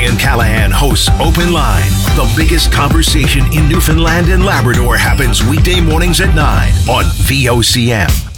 Brian Callahan hosts Open Line. The biggest conversation in Newfoundland and Labrador happens weekday mornings at 9 on VOCM.